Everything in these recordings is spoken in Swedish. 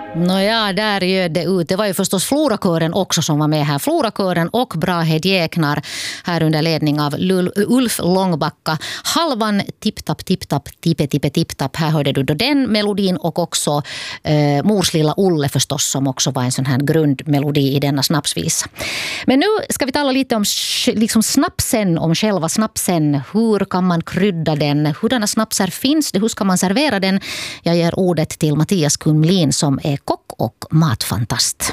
Nåja, där göd det ut. Det var ju förstås Florakören också som var med här. Florakören och Brahed Jäknar här under ledning av Ulf Långbacka. Halvan tipp-tapp, tipp-tapp, tippe-tippe-tipp-tapp. Här hörde du då den melodin och också Mors lilla Olle förstås som också var en sån här grundmelodi i denna snapsvisa. Men nu ska vi tala lite om liksom snapsen, om själva snapsen. Hur kan man krydda den? Hurdana snapsar finns det? Hur ska man servera den? Jag ger ordet till Mattias Kumlin som är kock och matfantast.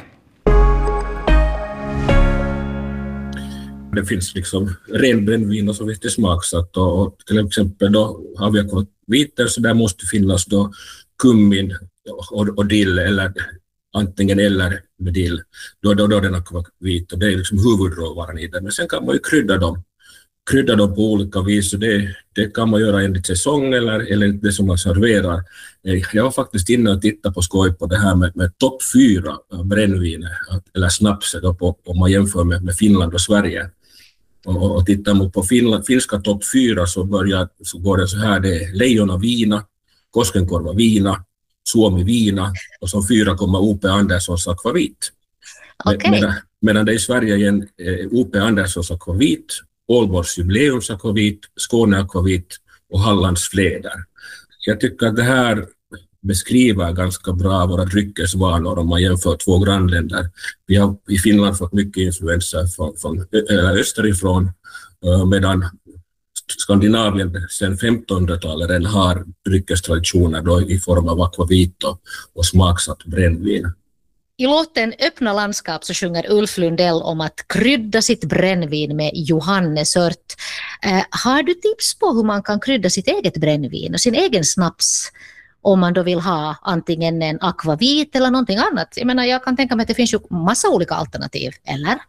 Det finns liksom ren brännvin och så finns det smaksatt och till exempel då har vi akvaviter så där måste finnas då kummin och dill eller antingen eller med dill. Då den akvavit och det är liksom huvudråvaran i den. Men sen kan man ju krydda dem på olika vis och det kan man göra enligt säsong eller det som man serverar. Jag var faktiskt inne och tittade på skoj på det här med topp 4 brännvin eller snapset om man jämför med Finland och Sverige. Och tittar man på finska topp 4 så går det så här, det är Leijona Viina, Koskenkorva Viina, Suomi Viina och som 4 kommer O.P. Anderssons akvavit. Okay. Medan det i Sverige igen O.P. Anderssons akvavit, Ålborgs jubileumsakvavit, Skåneakvavit och Hallands Fleder. Jag tycker att det här beskriver ganska bra våra dryckesvanor om man jämför 2 grannländer. Vi har i Finland fått mycket influenser från österifrån medan Skandinavien sedan 1500-talet redan har dryckestraditioner då i form av akvavit och smaksatt brännvin. I låten Öppna landskap så sjunger Ulf Lundell om att krydda sitt brännvin med johannesört. Har du tips på hur man kan krydda sitt eget brännvin och sin egen snaps om man då vill ha antingen en akvavit eller någonting annat? Jag menar, jag kan tänka mig att det finns ju massa olika alternativ, eller?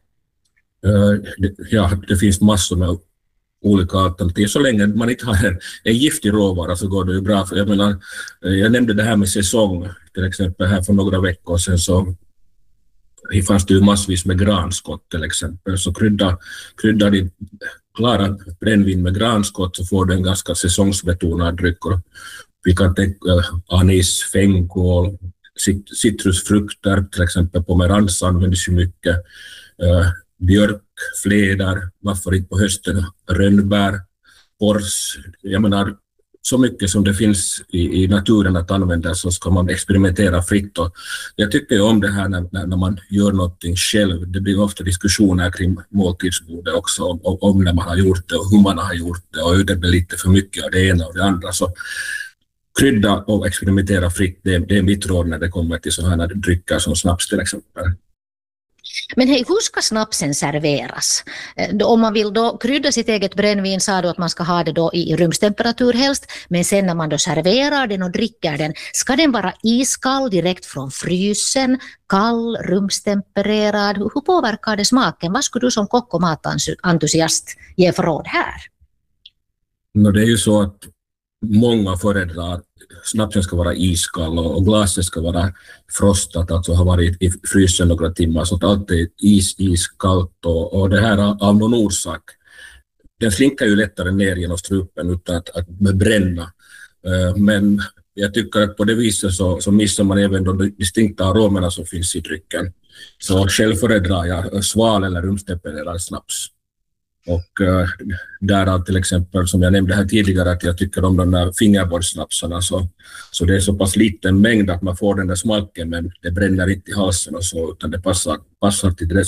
Ja, det finns massor med olika alternativ. Så länge man inte har en giftig råvara så går det ju bra. Jag menar, jag nämnde det här med säsong. Till exempel här för några veckor sedan så fanns det ju massvis med granskott till exempel. Så krydda ditt klara brännvin med granskott så får du en ganska säsongsbetonad dryck. Vi kan tänka anis, fänkål, citrusfrukter, till exempel pomerans används ju mycket. Björk, fläder, varför inte på hösten, rönnbär, pors. Jag menar, så mycket som det finns i naturen att använda så ska man experimentera fritt. Och jag tycker ju om det här när man gör någonting själv. Det blir ofta diskussioner kring måltidsbordet också om när man har gjort det och hur man har gjort det och det blir lite för mycket av det ena och det andra. Så krydda och experimentera fritt, det är mitt råd när det kommer till sådana här drycker som snaps till exempel. Men hej, hur ska snapsen serveras? Om man vill då krydda sitt eget brännvin sa du att man ska ha det då i rumstemperatur helst, men sen när man då serverar den och dricker den, ska den vara iskall direkt från frysen, kall, rumstempererad? Hur påverkar det smaken? Vad skulle du som kock och matentusiast ge för råd här? Det är ju så att många föredrar snapsen ska vara iskall och glaset ska vara frostat, alltså har varit i frysen några timmar så att allt är iskallt och det här av någon orsak. Den slinker ju lättare ner genom strupen utan att bränna. Men jag tycker att på det viset så missar man även de distinkta aromerna som finns i drycken. Så själv föredrar jag sval eller rumstempererad snaps. Och därav till exempel som jag nämnde här tidigare att jag tycker om de där fingerbordsnapsarna så det är så pass liten mängd att man får den där smaken men det bränner inte i halsen och så utan det passar till det